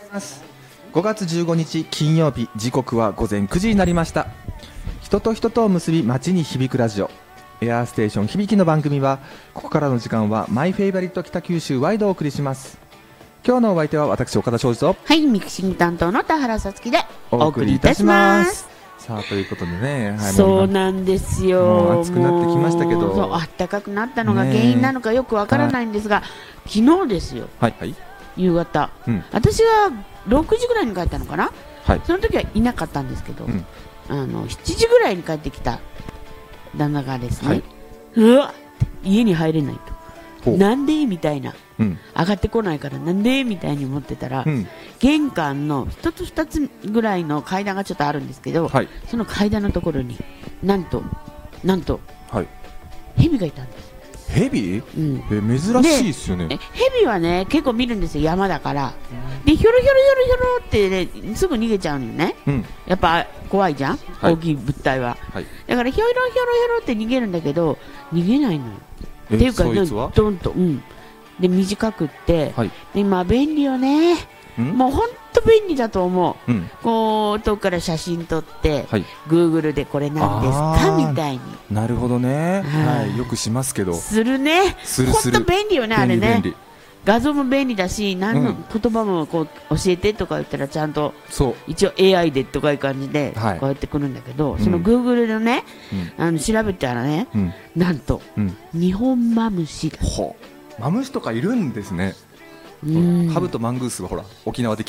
5月15日金曜日、時刻は午前9時になりました。人と人とを結び街に響くラジオエアーステーション響きの番組は、ここからの時間はマイフェイバリット北九州ワイドをお送りします。今日のお相手は私岡田庄司と、 はい、ミキシング担当の田原さつきでお送りいたします。さあということでね、 はい、そうなんですよ。 もう暑くなってきましたけど、 そう暖かくなったのが原因なのかよくわからないんですが、昨日ですよ、 はいはい、 夕方、私は6時ぐらいに帰ったのかな、はい、その時はいなかったんですけど、7時ぐらいに帰ってきた旦那がですね、はい、うわ家に入れないと、なんでみたいな、上がってこないからなんでみたいに思ってたら、玄関の1つ2つぐらいの階段がちょっとあるんですけど、はい、その階段のところになんと、はい、蛇がいたんです。 蛇、珍しいですよね。 蛇はね結構見るんですよ、山だから。でひょろひょろひょろひょろってね、すぐ逃げちゃうのよね、やっぱ怖いじゃん、大きい物体は、だからひょろひょろひょろって逃げるんだけど逃げないのよ。っていうかドンと、で短くって、で今便利よね、もう本当便利だと思う、こう遠くから写真撮って、Google でこれなんですかみたいに。 なるほどね、よくしますけど、 するね、本当便利よね、あれね。画像も便利だし、何の言葉もこう教えてとか言ったらちゃんと一応 AI でとかいう感じでこうやってくるんだけど、その Google のね、調べたらね、なんとニホンマムシだ。 マムシとかいるんですね。ハブとマングースはほら沖縄で